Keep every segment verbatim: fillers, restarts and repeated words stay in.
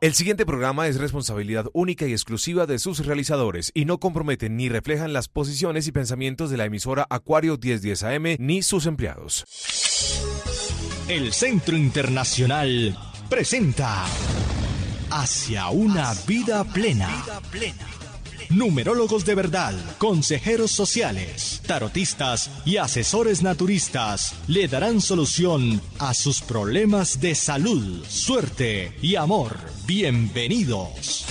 El siguiente programa es responsabilidad única y exclusiva de sus realizadores y no comprometen ni reflejan las posiciones y pensamientos de la emisora Acuario mil diez A M ni sus empleados. El Centro Internacional presenta Hacia una vida plena. Numerólogos de verdad, consejeros sociales, tarotistas y asesores naturistas le darán solución a sus problemas de salud, suerte y amor. Bienvenidos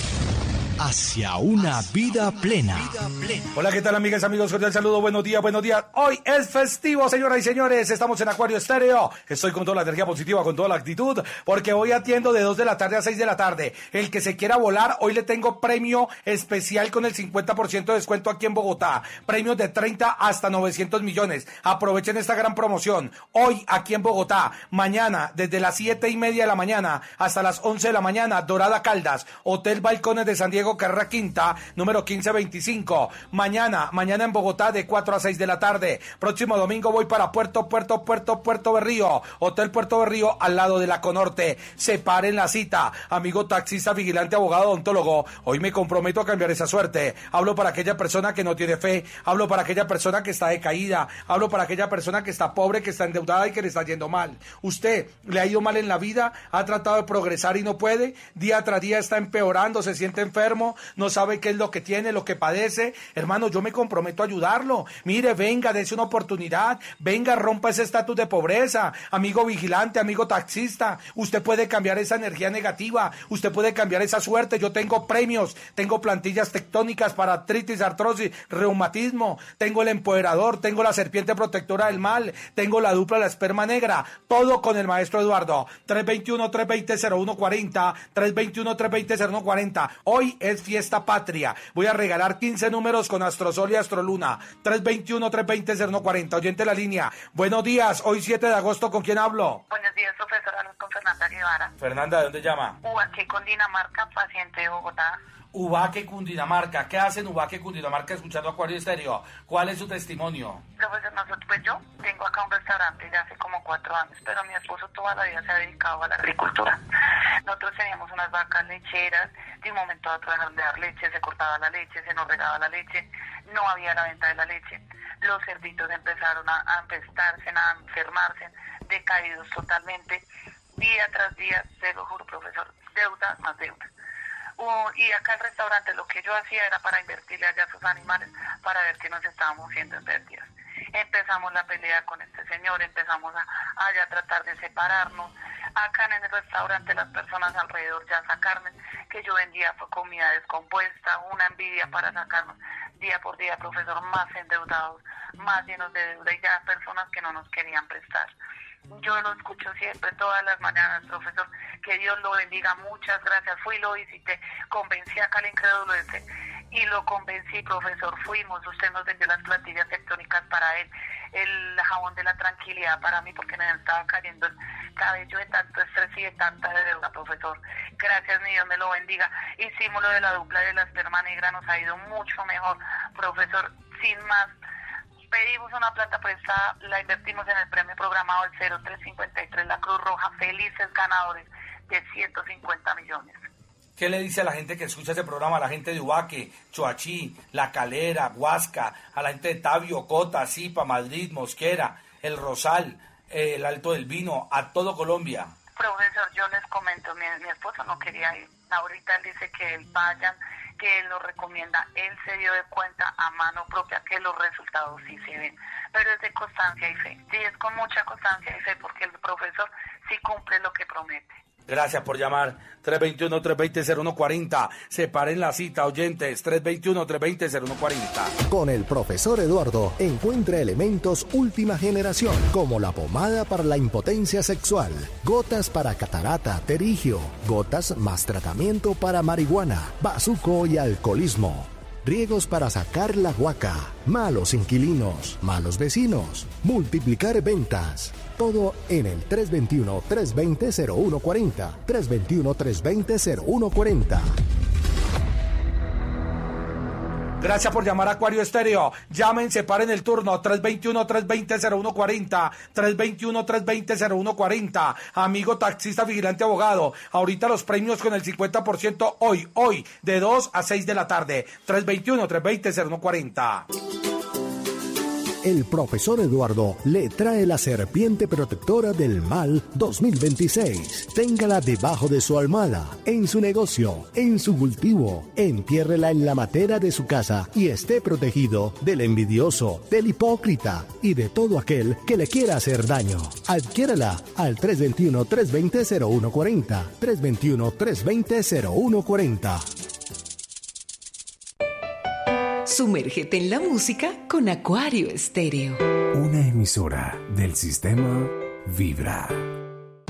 hacia una vida plena. Hola, ¿qué tal, amigas, amigos? Cordial saludo, buenos días, buenos días. Hoy es festivo, señoras y señores. Estamos en Acuario Estéreo. Estoy con toda la energía positiva, con toda la actitud, porque hoy atiendo de dos de la tarde a seis de la tarde. El que se quiera volar, hoy le tengo premio especial con el cincuenta por ciento de descuento aquí en Bogotá. Premios de treinta hasta novecientos millones. Aprovechen esta gran promoción. Hoy aquí en Bogotá, mañana desde las siete y media de la mañana hasta las once de la mañana, Dorada Caldas, Hotel Balcones de San Diego, Carrera Quinta, número quince veinticinco. Mañana, mañana en Bogotá de cuatro a seis de la tarde. Próximo domingo voy para Puerto, Puerto, Puerto, Puerto Berrío. Hotel Puerto Berrío al lado de la Conorte. Separen la cita. Amigo taxista, vigilante, abogado, odontólogo. Hoy me comprometo a cambiar esa suerte. Hablo para aquella persona que no tiene fe. Hablo para aquella persona que está decaída. Hablo para aquella persona que está pobre, que está endeudada y que le está yendo mal. Usted le ha ido mal en la vida, ha tratado de progresar y no puede. Día tras día está empeorando, se siente enfermo, no sabe qué es lo que tiene, lo que padece. Hermano, yo me comprometo a ayudarlo. Mire, venga, dése una oportunidad. Venga, rompa ese estatus de pobreza. Amigo vigilante, amigo taxista, usted puede cambiar esa energía negativa. Usted puede cambiar esa suerte. Yo tengo premios, tengo plantillas tectónicas para artritis, artrosis, reumatismo. Tengo el empoderador, tengo la serpiente protectora del mal, tengo la dupla, la esperma negra. Todo con el maestro Eduardo. tres dos uno, tres dos cero, cero uno cuatro cero. tres dos uno, tres dos cero, cero uno cuatro cero. Hoy es fiesta patria. Voy a regalar quince números con Astrosol y Astroluna. tres dos uno, tres dos cero, cero uno cuatro cero. Oyente la línea. Buenos días. Hoy siete de agosto, ¿con quién hablo? Buenos días, profesora. Con Fernanda Guevara. Fernanda, ¿de dónde llama? Ubaque, Cundinamarca, paciente de Bogotá. Ubaque, Cundinamarca. ¿Qué hacen Ubaque, Cundinamarca escuchando Acuario Estéreo? ¿Cuál es su testimonio? Profesor, nosotros, pues yo tengo acá un restaurante ya hace como cuatro años, pero mi esposo toda la vida se ha dedicado a la agricultura. Nosotros teníamos unas vacas lecheras, de un momento a otro dejaron de dar leche, se cortaba la leche, se nos regaba la leche, no había la venta de la leche. Los cerditos empezaron a, a empestarse, a enfermarse, decaídos totalmente, día tras día, se lo juro, profesor, deuda más deuda. Uh, y acá el restaurante lo que yo hacía era para invertirle allá a sus animales para ver qué nos estábamos haciendo en pérdidas. Empezamos la pelea con este señor, empezamos a, a ya tratar de separarnos. Acá en el restaurante las personas alrededor ya sacarme, que yo vendía fue comida descompuesta, una envidia para sacarnos día por día, profesor, más endeudados, más llenos de deuda y ya personas que no nos querían prestar. Yo lo escucho siempre, todas las mañanas, profesor, que Dios lo bendiga, muchas gracias. Fui, lo visité, convencí acá al incrédulo ese y lo convencí, profesor, fuimos, usted nos vendió las plantillas tectónicas para él, el jabón de la tranquilidad para mí, porque me estaba cayendo el cabello de tanto estrés y de tanta deuda, profesor. Gracias, mi Dios me lo bendiga. Hicimos lo de la dupla de la esperma negra, nos ha ido mucho mejor, profesor, sin más. Pedimos una plata prestada, la invertimos en el premio programado el cero tres cincuenta y tres, la Cruz Roja, felices ganadores de ciento cincuenta millones. ¿Qué le dice a la gente que escucha ese programa, a la gente de Ubaque, Choachí, La Calera, Huasca, a la gente de Tabio, Cota, Zipa, Madrid, Mosquera, El Rosal, eh, el Alto del Vino, a todo Colombia? Profesor, yo les comento, mi, mi esposo no quería ir. Ahorita él dice que él vayan, que él lo recomienda. Él se dio de cuenta a mano propia que los resultados sí se ven. Pero es de constancia y fe. Sí, es con mucha constancia y fe porque el profesor sí cumple lo que promete. Gracias por llamar. tres dos uno, tres dos cero, cero uno cuatro cero. Separen la cita, oyentes. tres dos uno, tres dos cero, cero uno cuatro cero. Con el profesor Eduardo encuentra elementos última generación, como la pomada para la impotencia sexual, gotas para catarata, terigio, gotas más tratamiento para marihuana, bazuco y alcoholismo. Riegos para sacar la guaca, malos inquilinos, malos vecinos, multiplicar ventas. Todo en el tres dos uno, tres dos cero, cero uno cuatro cero, tres dos uno, tres dos cero, cero uno cuatro cero. Gracias por llamar a Acuario Estéreo. Llamen, separen el turno. tres dos uno, tres dos cero, cero uno cuatro cero. tres dos uno, tres dos cero, cero uno cuatro cero. Amigo taxista, vigilante, abogado. Ahorita los premios con el cincuenta por ciento hoy, hoy, de dos a seis de la tarde. tres dos uno, tres dos cero, cero uno cuatro cero. El profesor Eduardo le trae la serpiente protectora del mal dos mil veintiséis. Téngala debajo de su almohada, en su negocio, en su cultivo. Entiérrela en la matera de su casa y esté protegido del envidioso, del hipócrita y de todo aquel que le quiera hacer daño. Adquiérala al tres dos uno, tres dos cero, cero uno cuatro cero. tres dos uno, tres dos cero, cero uno cuatro cero. Sumérgete en la música con Acuario Estéreo. Una emisora del sistema Vibra.